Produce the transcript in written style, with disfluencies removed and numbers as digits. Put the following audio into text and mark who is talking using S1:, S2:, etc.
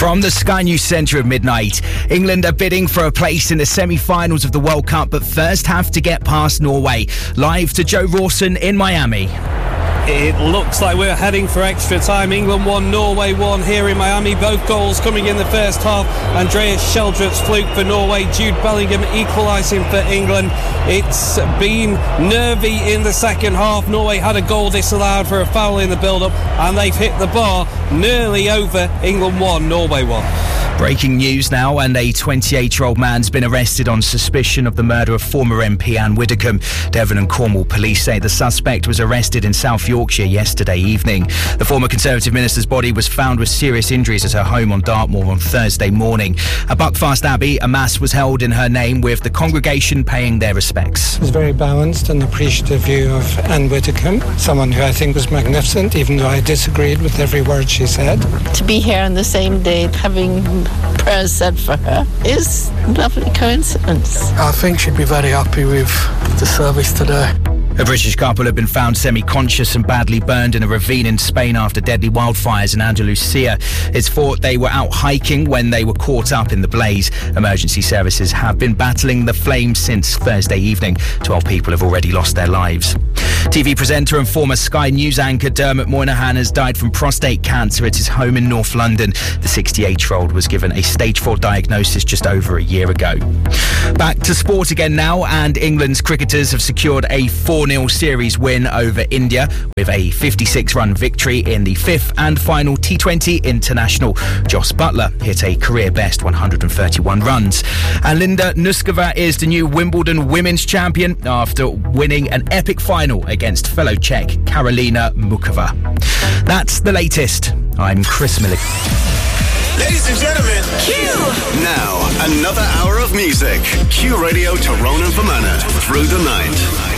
S1: From the Sky News Centre at midnight, England are bidding for a place in the semi-finals of the World Cup, but first have to get past Norway. Live to Joe Rawson in Miami.
S2: It looks like we're heading for extra time. England 1, Norway 1 here in Miami. Both goals coming in the first half. Andreas Schjelderup's fluke for Norway. Jude Bellingham equalising for England. It's been nervy in the second half. Norway had a goal disallowed for a foul in the build-up, and they've hit the bar nearly over. England 1, Norway 1.
S1: Breaking news now, and a 28-year-old man's been arrested on suspicion of the murder of former MP Anne Widdecombe. Devon and Cornwall police say the suspect was arrested in South Yorkshire yesterday evening. The former Conservative minister's body was found with serious injuries at her home on Dartmoor on Thursday morning. At Buckfast Abbey, a mass was held in her name with the congregation paying their respects.
S3: It was a very balanced and appreciative view of Anne Widdecombe, someone who I think was magnificent, even though I disagreed with every word she said.
S4: To be here on the same day, having prayers said for her, is a lovely coincidence.
S5: I think she'd be very happy with the service today.
S1: A British couple have been found semi-conscious and badly burned in a ravine in Spain after deadly wildfires in Andalusia. It's thought they were out hiking when they were caught up in the blaze. Emergency services have been battling the flames since Thursday evening. 12 people have already lost their lives. TV presenter and former Sky News anchor Dermot Moynihan has died from prostate cancer at his home in North London. The 68-year-old was given a stage 4 diagnosis just over a year ago. Back to sport again now, and England's cricketers have secured a 4-0 series win over India with a 56-run victory in the fifth and final T20 international. Jos Buttler hit a career-best 131 runs. And Linda Noskova is the new Wimbledon women's champion after winning an epic final against fellow Czech Karolina Mukova. That's the latest. I'm Chris Milligan.
S6: Ladies and gentlemen,
S7: Q!
S6: Now, another hour of music. Q Radio to Ronan Fermanagh through the night.